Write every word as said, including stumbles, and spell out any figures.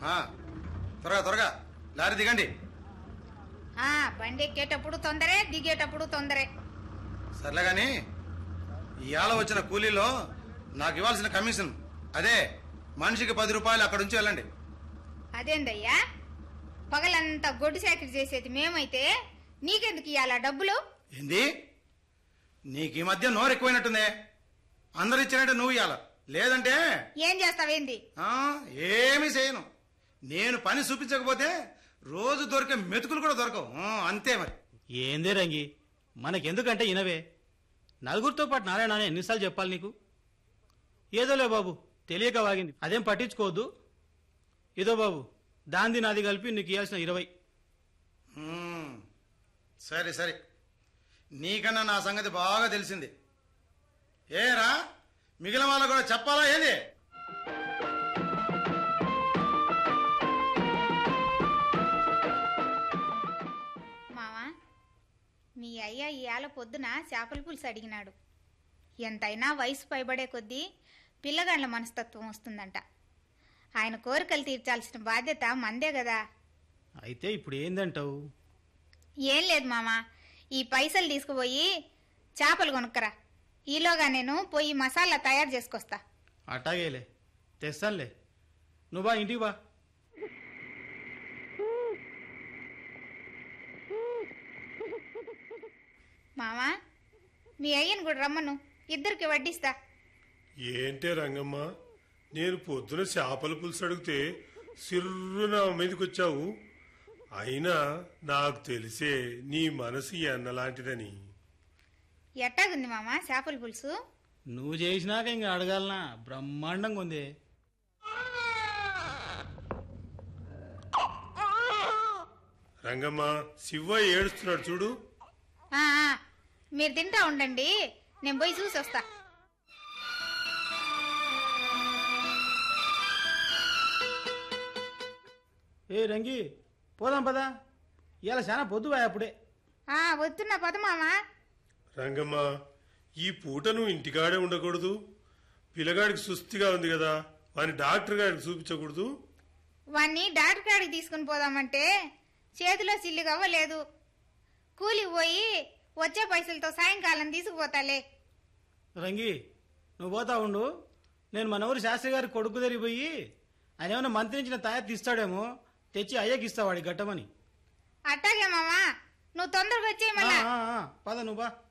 త్వరగా త్వరగా లారీ దిగండి. బండి ఎక్కేటప్పుడు తొందరే, దిగేటప్పుడు తొందరే. సర్లే గాని ఇవాళ వచ్చిన కూలీలో నాకు ఇవ్వాల్సిన కమిషన్ అదే మనిషికి పది రూపాయలు అక్కడ నుంచి వెళ్ళండి. అదేందయ్యా, పగలంతా గొడ్డు చాకరీ చేసేది మేమైతే నీకెందుకు ఇవ్వాలా డబ్బులు? ఏంది నీకు ఈ మధ్య నోరు ఎక్కువైనట్టుందే. అందరు ఇచ్చినట్టు నువ్వు ఇవ్వాల, లేదంటే ఏం చేస్తావేంది? ఏమీ చేయను. నేను పని చూపించకపోతే రోజు దొరికే మెతుకులు కూడా దొరకవు, అంతే మరి. ఏందే రంగి, మనకెందుకంటే ఇనవే. నలుగురితో పాటు నారాయణ ఎన్నిసార్లు చెప్పాలి నీకు? ఏదోలే బాబు, తెలియక వాగింది, అదేం పట్టించుకోవద్దు. ఏదో బాబు, దాంది నాది కలిపి నీకు ఇవ్వాల్సిన ఇరవై. సరే సరే, నీకన్నా నా సంగతి బాగా తెలిసింది. ఏరా మిగిలిన వాళ్ళకు కూడా చెప్పాలా ఏంది? మావా, మీ అయ్య ఇవాళ పొద్దున చేపల పులుసు అడిగినాడు. ఎంతైనా వయసు పైబడే కొద్దీ పిల్లగాండ్ల మనస్తత్వం వస్తుందంట. ఆయన కోరికలు తీర్చాల్సిన బాధ్యత మందే కదా. అయితే ఇప్పుడు ఏందంటావు? ఏం లేదు మామా, ఈ పైసలు తీసుకుపోయి చేపలు కొనుక్కరా. ఈలోగా నేను పోయి మసాలా తయారు చేసుకొస్తా. అట్టాగేలే, తెస్తానులే. నువ్వు బా, ఇంటికి బా. మామా, మీ అయ్యను కూడా రమ్మను, ఇద్దరికి వడ్డిస్తా. ఏంటే రంగమ్మ, నేను పొద్దున చేపల పులుసు అడిగితే సిర్రున మీదకి వచ్చావు. అయినా నాకు తెలిసే నీ మనసు ఎన్నలాంటిదని. ఎట్టాగుంది మామా చేపల పులుసు? నువ్వు చేసినాక ఇంకా అడగాలనా? బ్రహ్మాండంగా ఉంది. రంగమ్మ, శివ ఏడుస్తున్నాడు చూడు. మీరు తింటా ఉండండి, నేను పోయి చూసి వస్తా. ఏ రంగి, పోదాం పదా, ఇవాళ చాలా పొద్దువా అప్పుడే. వస్తున్నా పద మామా. రంగమ్మ, ఈ పూట నువ్వు ఇంటికాడే ఉండకూడదు. పిల్లగాడికి సుస్థిగా ఉంది కదా, వాని డాక్టర్ గారికి చూపించకూడదు. వాణ్ణి డాక్టర్ గారికి తీసుకుని పోదామంటే చేతిలో సిల్లి కవ్వలేదు. కూలి పోయి వచ్చే పైసలతో సాయంకాలం తీసుకుపోతాలే. రంగి, నువ్వు పోతా ఉండు, నేను మన ఊరు శాస్త్రి గారి కొడుకు దగ్గరికి పోయి ఆయన ఏమైనా మంత్రి నుంచి తయారు తీస్తాడేమో, తెచ్చి అయ్యకి ఇస్తావాడి గట్టమని. అట్టాగే మామా, నువ్వు తొందరగా వచ్చేయమన్నా. పద నువ్వు బా.